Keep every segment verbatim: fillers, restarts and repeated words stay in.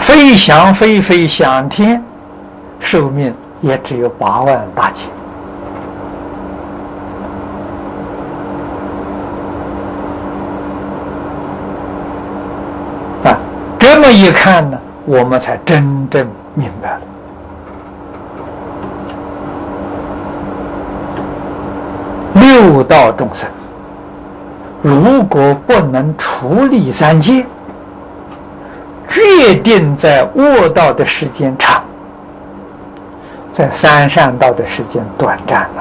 飞翔飞飞享天，寿命也只有八万大千。啊，这么一看呢，我们才真正明白了。六道众生，如果不能处理三界，决定在恶道的时间长，在三善道的时间短暂了。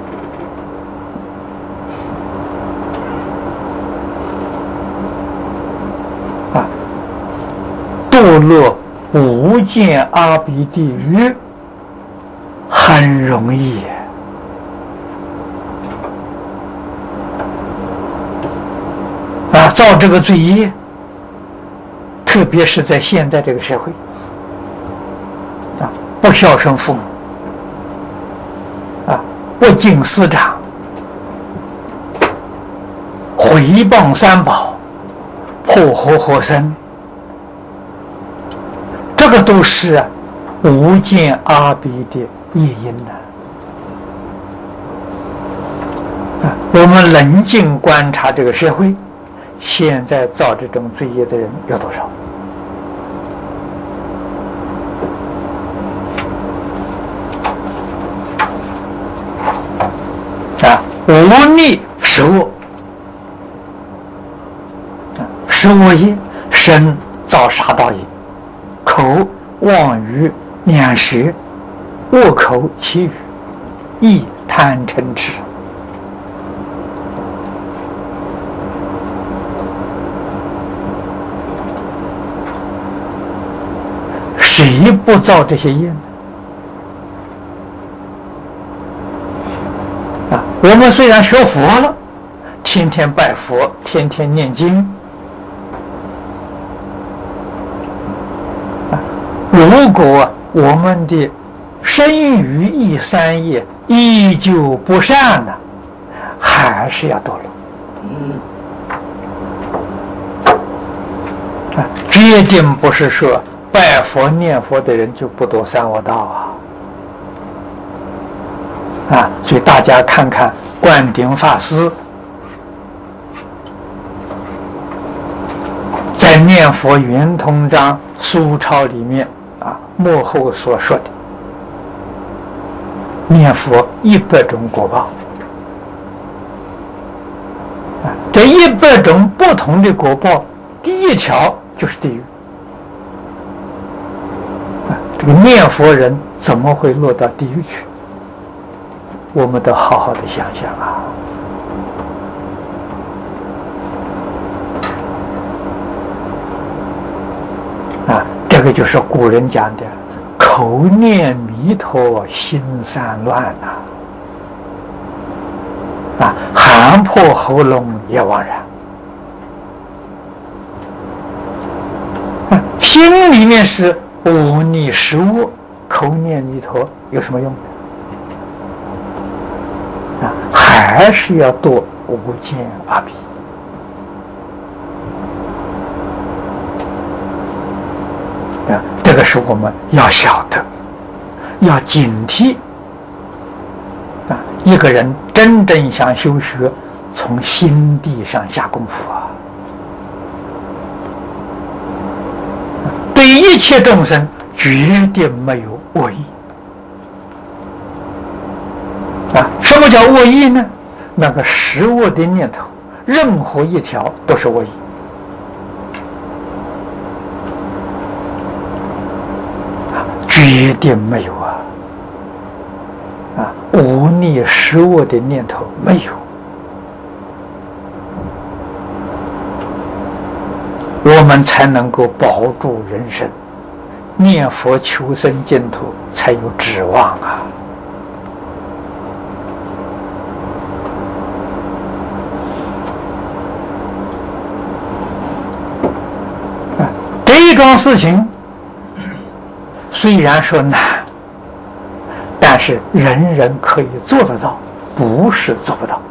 啊，堕落无间阿鼻地狱很容易。啊，造这个罪业，特别是在现在这个社会，啊，不孝顺父母，啊，不敬师长，毁谤三宝，破和合僧，这个都是啊无间阿鼻的业因呐。啊，我们冷静观察这个社会。现在造这种罪业的人有多少？啊，无逆十恶，十恶业：身造杀盗业，口妄语两舌，恶口绮语，意贪嗔痴。谁不造这些业呢？啊，我们虽然学佛了，天天拜佛，天天念经，啊，如果我们的身语意三业依旧不善呢，还是要堕落。啊，决定不是说拜佛念佛的人就不堕三恶道啊！啊，所以大家看看灌顶法师在《念佛圆通章》书抄里面啊幕后所说的，念佛一百种果报啊，这一百种不同的果报，第一条就是地狱。这个念佛人怎么会落到地狱去？我们都好好的想想啊！啊，这个就是古人讲的“口念弥陀，心散乱”呐，啊，喊破喉咙也枉然。啊，心里面是无逆十恶，口念弥陀有什么用啊？还是要堕无间阿鼻。啊，这个是我们要晓得，要警惕。啊，一个人真正想修学，从心地上下功夫啊。对一切众生绝对没有恶意啊！什么叫恶意呢？那个十恶的念头，任何一条都是恶意啊，绝对没有啊！啊，无逆十恶的念头没有。我们才能够保住人生，念佛求生净土才有指望啊！啊，这一桩事情虽然说难，但是人人可以做得到，不是做不到。